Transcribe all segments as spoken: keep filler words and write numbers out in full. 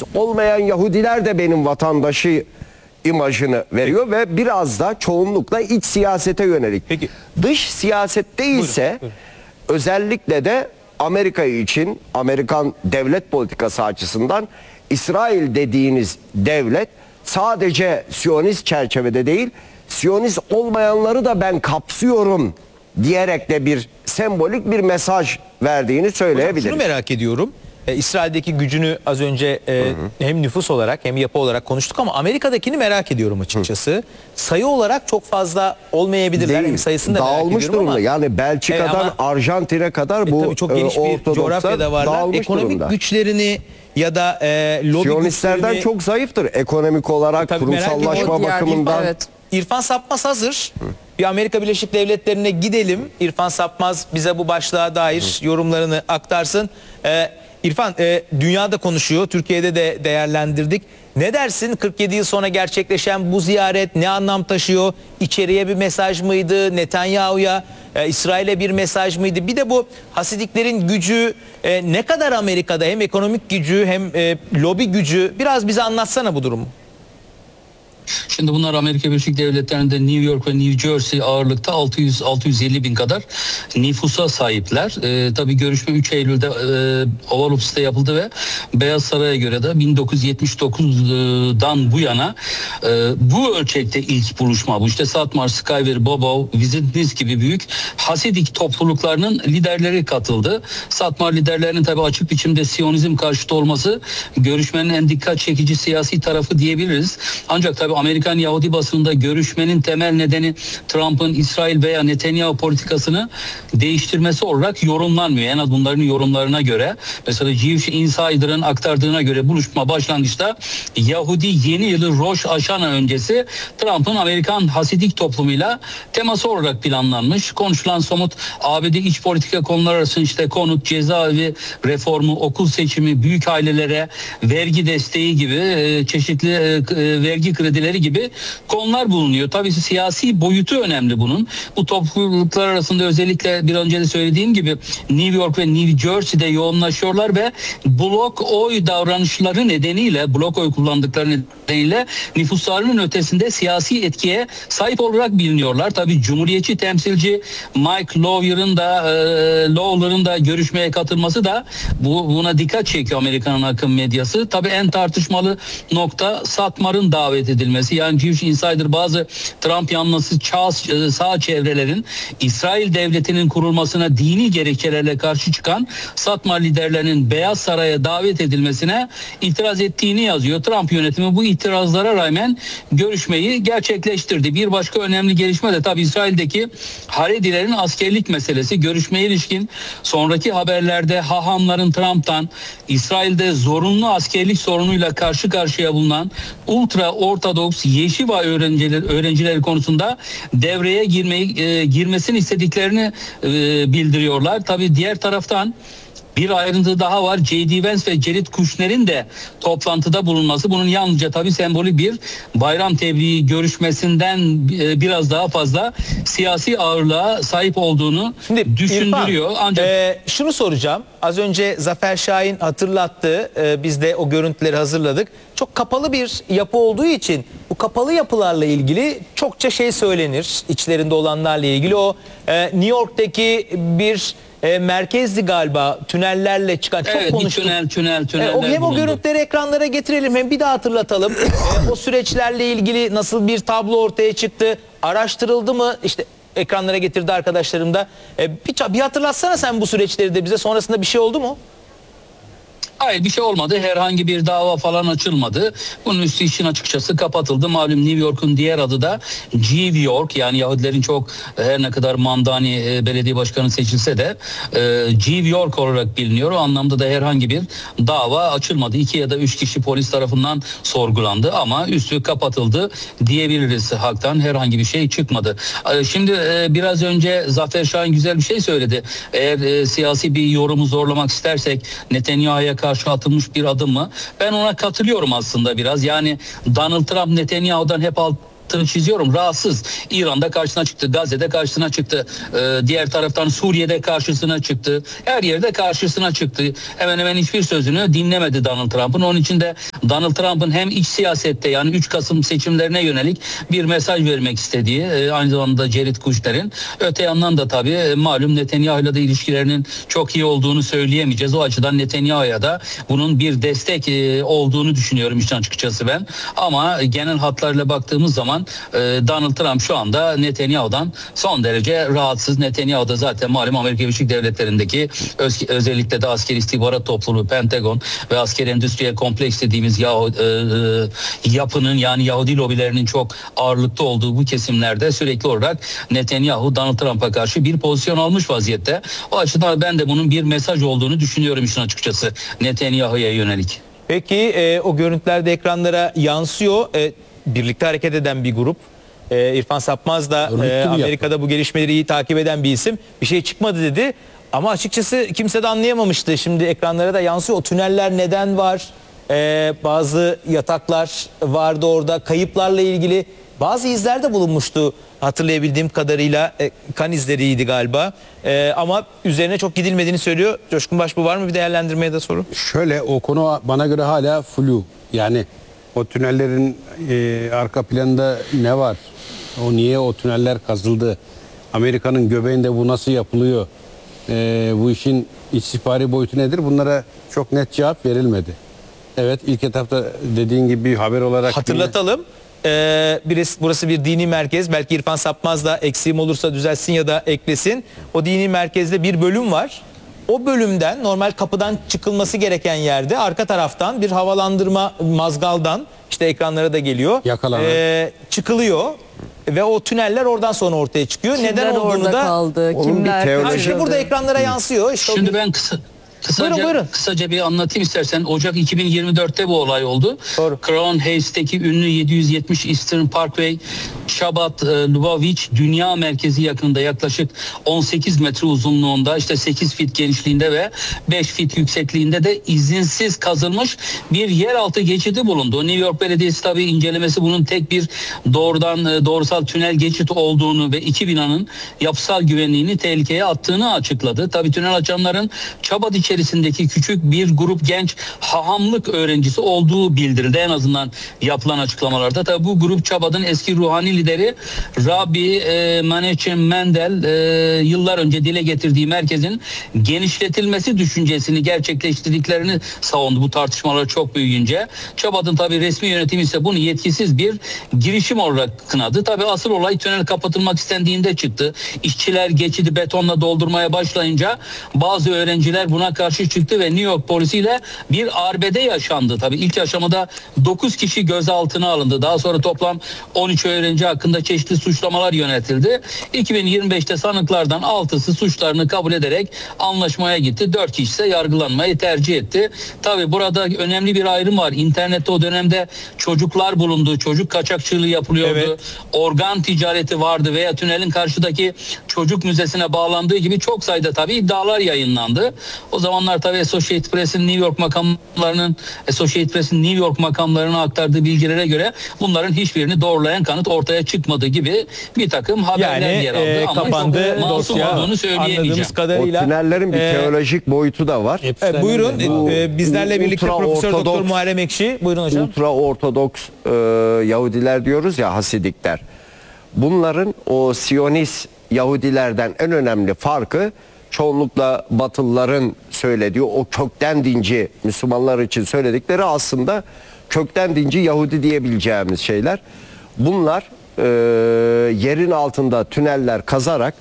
Siyonist olmayan Yahudiler de benim vatandaşı imajını veriyor ve biraz da çoğunlukla iç siyasete yönelik. Peki. Dış siyasette ise Buyurun, buyurun. özellikle de Amerika için, Amerikan devlet politikası açısından İsrail dediğiniz devlet sadece Siyonist çerçevede değil, Siyonist olmayanları da ben kapsıyorum diyerek de bir sembolik bir mesaj verdiğini söyleyebiliriz. Şunu merak ediyorum. E, İsrail'deki gücünü az önce e, hı hı. hem nüfus olarak hem yapı olarak konuştuk ama Amerika'dakini merak ediyorum açıkçası. Hı. Sayı olarak çok fazla olmayabilirler. Hem sayısını da dağılmış merak ediyorum durumda. ama. Yani Belçika'dan e, ama, Arjantin'e kadar bu e, çok geniş bir coğrafyada varlar. Ekonomik durumda. güçlerini ya da e, lobi Siyonistlerden güçlerini çok zayıftır ekonomik olarak, tabii kurumsallaşma bakımından. Evet. İrfan Sapmaz hazır. Hı. Bir Amerika Birleşik Devletleri'ne gidelim. İrfan Sapmaz bize bu başlığa dair Hı. yorumlarını aktarsın. Ee, İrfan, e, dünyada konuşuyor. Türkiye'de de değerlendirdik. Ne dersin kırk yedi yıl sonra gerçekleşen bu ziyaret ne anlam taşıyor? İçeriye bir mesaj mıydı? Netanyahu'ya, e, İsrail'e bir mesaj mıydı? Bir de bu Hasidiklerin gücü e, ne kadar Amerika'da, hem ekonomik gücü hem e, lobi gücü, biraz bize anlatsana bu durumu. Şimdi bunlar Amerika Birleşik Devletleri'nde New York ve New Jersey ağırlıkta altı yüz altı yüz elli bin kadar nüfusa sahipler. Ee, tabii görüşme üç Eylül'de e, Oval Office'te yapıldı ve Beyaz Saray'a göre de bin dokuz yüz yetmiş dokuzdan bu yana e, bu ölçekte ilk buluşma bu. İşte Satmar, Skyver, Bobo, Vizitnis gibi büyük Hasidik topluluklarının liderleri katıldı. Satmar liderlerinin tabii açık biçimde Siyonizm karşıtı olması görüşmenin en dikkat çekici siyasi tarafı diyebiliriz. Ancak tabii Amerikan Yahudi basınında görüşmenin temel nedeni Trump'ın İsrail veya Netanyahu politikasını değiştirmesi olarak yorumlanmıyor. En az bunların yorumlarına göre. Mesela Jewish Insider'ın aktardığına göre buluşma başlangıçta Yahudi yeni yılı Rosh Hashanah öncesi Trump'ın Amerikan Hasidik toplumuyla teması olarak planlanmış. Konuşulan somut A B D iç politika konuları arasında işte konut, cezaevi reformu, okul seçimi, büyük ailelere vergi desteği gibi çeşitli vergi kredileri gibi konular bulunuyor. Tabii siyasi boyutu önemli bunun. Bu topluluklar arasında özellikle bir önce de söylediğim gibi New York ve New Jersey'de yoğunlaşıyorlar ve blok oy davranışları nedeniyle, blok oy kullandıkları nedeniyle nüfuslarının ötesinde siyasi etkiye sahip olarak biliniyorlar. Tabii Cumhuriyetçi temsilci Mike Lawyer'ın da e, Lawler'ın da görüşmeye katılması da bu buna dikkat çekiyor Amerikan akım medyası. Tabii en tartışmalı nokta Satmar'ın davet edilmesi. Yani Jewish Insider bazı Trump yanlısı sağ çevrelerin İsrail devletinin kurulmasına dini gerekçelerle karşı çıkan Satmar liderlerinin Beyaz Saray'a davet edilmesine itiraz ettiğini yazıyor. Trump yönetimi bu itirazlara rağmen görüşmeyi gerçekleştirdi. Bir başka önemli gelişme de tabii İsrail'deki Haredilerin askerlik meselesi. Görüşmeye ilişkin sonraki haberlerde hahamların Trump'tan İsrail'de zorunlu askerlik sorunuyla karşı karşıya bulunan ultra ortodoks Yeşiva öğrencileri, öğrencileri konusunda devreye girmeyi e, girmesini istediklerini e, bildiriyorlar. Tabii diğer taraftan bir ayrıntı daha var. J D Vance ve Jared Kushner'in de toplantıda bulunması. Bunun yalnızca tabii sembolik bir bayram tebriği görüşmesinden e, biraz daha fazla siyasi ağırlığa sahip olduğunu Şimdi, düşündürüyor. İrfan, Ancak e, şunu soracağım. Az önce Zafer Şahin hatırlattı. E, biz de o görüntüleri hazırladık. Çok kapalı bir yapı olduğu için bu kapalı yapılarla ilgili çokça şey söylenir. İçlerinde olanlarla ilgili o e, New York'taki bir E, merkezdi galiba, tünellerle çıkan çok evet, konuştuk. Tünel, tünel, tüneller E, o, hem bulundu. o görüntüleri ekranlara getirelim hem bir daha hatırlatalım. e, o süreçlerle ilgili nasıl bir tablo ortaya çıktı? Araştırıldı mı? İşte ekranlara getirdi arkadaşlarım da. E, bir, bir hatırlatsana sen bu süreçleri de bize. Sonrasında bir şey oldu mu? Hayır, bir şey olmadı. Herhangi bir dava falan açılmadı. Bunun üstü için açıkçası kapatıldı. Malum New York'un diğer adı da G V York. Yani Yahudilerin çok her ne kadar Mandani e, belediye başkanı seçilse de e, G V York olarak biliniyor. O anlamda da herhangi bir dava açılmadı. İki ya da üç kişi polis tarafından sorgulandı ama üstü kapatıldı diyebiliriz. Halktan herhangi bir şey çıkmadı. E, şimdi e, biraz önce Zafer Şahin güzel bir şey söyledi. Eğer e, siyasi bir yorumu zorlamak istersek Netanyahu'ya karşı karşı atılmış bir adım mı? Ben ona katılıyorum aslında biraz. Yani Donald Trump Netanyahu'dan hep alt çiziyorum. Rahatsız. İran'da karşısına çıktı. Gazze'de karşısına çıktı. Ee, diğer taraftan Suriye'de karşısına çıktı. Her yerde karşısına çıktı. Hemen hemen hiçbir sözünü dinlemedi Donald Trump'ın. Onun için de Donald Trump'ın hem iç siyasette yani üç Kasım seçimlerine yönelik bir mesaj vermek istediği, e, aynı zamanda Jared Kushner'in, öte yandan da tabii e, malum Netanyahu'yla da ilişkilerinin çok iyi olduğunu söyleyemeyeceğiz. O açıdan Netanyahu'ya da bunun bir destek e, olduğunu düşünüyorum işin açıkçası ben. Ama genel hatlarıyla baktığımız zaman e, Donald Trump şu anda Netanyahu'dan son derece rahatsız. Netanyahu da zaten malum Amerika Birleşik Devletleri'ndeki öz, özellikle de askeri istihbarat topluluğu, Pentagon ve askeri endüstriye kompleks dediğimiz Yahu, e, e, yapının yani Yahudi lobilerinin çok ağırlıkta olduğu bu kesimlerde sürekli olarak Netanyahu Donald Trump'a karşı bir pozisyon almış vaziyette. O açıdan ben de bunun bir mesaj olduğunu düşünüyorum işin açıkçası Netanyahu'ya yönelik. Peki e, o görüntülerde ekranlara yansıyor. E, birlikte hareket eden bir grup. E, İrfan Sapmaz da Örgütlü e, bir Amerika'da yapı. bu gelişmeleri iyi takip eden bir isim. Bir şey çıkmadı dedi. Ama açıkçası kimse de anlayamamıştı. Şimdi ekranlara da yansıyor. O tüneller neden var? E, bazı yataklar vardı orada. Kayıplarla ilgili bazı izler de bulunmuştu. Hatırlayabildiğim kadarıyla e, kan izleriydi galiba. E, ama üzerine çok gidilmediğini söylüyor. Coşkun Başbuğ, var mı bir değerlendirmeye de soru? Şöyle, o konu bana göre hala flu. Yani o tünellerin e, arka planında ne var? O niye o tüneller kazıldı? Amerika'nın göbeğinde bu nasıl yapılıyor? E, bu işin istihbari boyutu nedir? Bunlara çok net cevap verilmedi. Evet, ilk etapta dediğin gibi bir haber olarak... Hatırlatalım. Ee, birisi, burası bir dini merkez. Belki İrfan Sapmaz da eksiğim olursa düzeltsin ya da eklesin. O dini merkezde bir bölüm var. O bölümden normal kapıdan çıkılması gereken yerde arka taraftan bir havalandırma mazgaldan, işte ekranlara da geliyor. Yakalanan. Ee, çıkılıyor ve o tüneller oradan sonra ortaya çıkıyor. Kimler Neden olduğunu orada da kaldı? Onun bir Kimler teoloji- Ha, işte burada ekranlara yansıyor. İşte o Şimdi bir- ben kısa Kısaca, Buyurun, buyurun. kısaca bir anlatayım istersen. Ocak iki bin yirmi dörtte bu olay oldu. Doğru. Crown Hayst'teki ünlü yedi yüz yetmiş Eastern Parkway, Shabbat e, Lubavitch Dünya Merkezi yakınında yaklaşık on sekiz metre uzunluğunda, işte sekiz fit genişliğinde ve beş fit yüksekliğinde de izinsiz kazılmış bir yeraltı geçidi bulundu. New York Belediyesi tabii incelemesi bunun tek bir doğrudan e, doğrusal tünel geçit olduğunu ve iki binanın yapısal güvenliğini tehlikeye attığını açıkladı. Tabii tünel açanların Çabat içerisindeki küçük bir grup genç hahamlık öğrencisi olduğu bildirildi en azından yapılan açıklamalarda. Tabii bu grup Çabat'ın eski ruhani lideri Rabbi e, Menachem Mendel e, yıllar önce dile getirdiği merkezin genişletilmesi düşüncesini gerçekleştirdiklerini savundu bu tartışmalar çok büyüyünce. Çabat'ın tabii resmi yönetimi ise bunu yetkisiz bir girişim olarak kınadı. Tabii asıl olay tünel kapatılmak istendiğinde çıktı. İşçiler geçidi betonla doldurmaya başlayınca bazı öğrenciler buna karşı çıktı ve New York polisiyle bir arbede yaşandı. Tabii ilk aşamada dokuz kişi gözaltına alındı. Daha sonra toplam on üç öğrenci hakkında çeşitli suçlamalar yönetildi. iki bin yirmi beşte sanıklardan altısı suçlarını kabul ederek anlaşmaya gitti. dört kişi ise yargılanmayı tercih etti. Tabii burada önemli bir ayrım var. İnternette o dönemde çocuklar bulundu. Çocuk kaçakçılığı yapılıyordu. Evet. Organ ticareti vardı veya tünelin karşıdaki çocuk müzesine bağlandığı gibi çok sayıda tabii iddialar yayınlandı. O zamanlar tabii Associated Press'in New York makamlarının Associated Press'in New York makamlarına aktardığı bilgilere göre bunların hiçbirini doğrulayan kanıt ortaya çıkmadı gibi bir takım haberler yani yer aldı. e, Ama kapandı çok masum dosya. olduğunu söyleyemeyeceğim. Anladığımız O kadarıyla. tünellerin bir e, teolojik boyutu da var. e, buyurun Bu e, bizlerle birlikte ultra Profesör Doktor ortodoks- Muharrem Ekşi. Buyurun hocam. Ultra Ortodoks e, Yahudiler diyoruz ya, Hasidikler. Bunların o Siyonist Yahudilerden en önemli farkı, çoğunlukla Batılıların söylediği o kökten dinci Müslümanlar için söyledikleri aslında kökten dinci Yahudi diyebileceğimiz şeyler. Bunlar e, yerin altında tüneller kazarak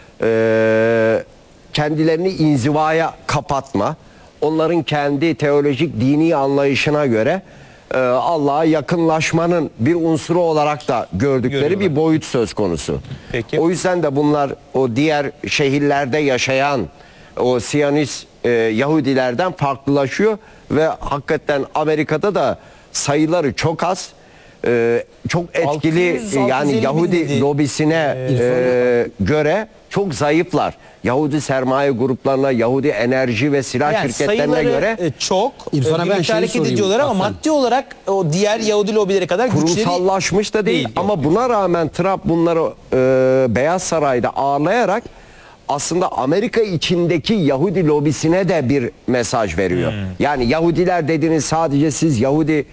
e, kendilerini inzivaya kapatma, onların kendi teolojik dini anlayışına göre e, Allah'a yakınlaşmanın bir unsuru olarak da gördükleri Görüyorlar. bir boyut söz konusu. Peki. O yüzden de bunlar o diğer şehirlerde yaşayan o Siyonist e, Yahudilerden farklılaşıyor ve hakikaten Amerika'da da sayıları çok az. E, çok etkili, altı yüz, altı yüz yani elli bin Yahudi dedi. lobisine e, göre çok zayıflar. Yahudi sermaye gruplarına, Yahudi enerji ve silah Yani şirketlerine sayıları göre e, çok, İrfan'a e, ben birlikte şeyi hareket sorayım, ediyorlar ama Hasan. maddi olarak o diğer Yahudi lobileri kadar güçleri kurumsallaşmış da değil, değil. ama buna rağmen Trump bunları e, Beyaz Saray'da ağırlayarak aslında Amerika içindeki Yahudi lobisine de bir mesaj veriyor. Yani Yahudiler dediğiniz sadece siz Yahudi